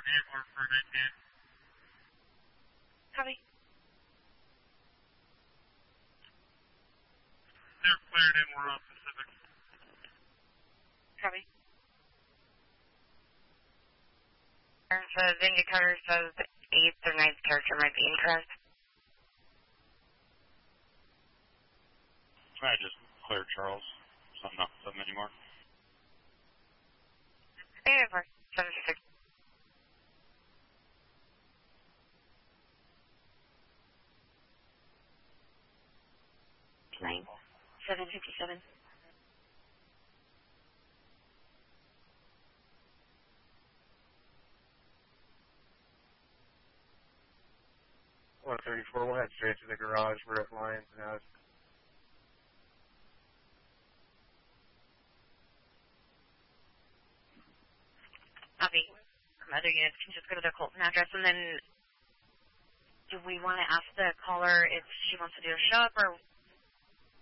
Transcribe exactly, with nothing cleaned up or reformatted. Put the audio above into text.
Copy. They're cleared in, we're on Pacific. Copy. So Zynga Cutter says the eighth or ninth character might be incorrect. I just cleared Charles, so I'm not with them anymore. Yeah, for seven six. Nine. Seven fifty seven. one thirty-four, we'll head straight to the garage. We're at Lions now. Copy. From other units can just go to their Colton address, and then do we want to ask the caller if she wants to do a show-up, or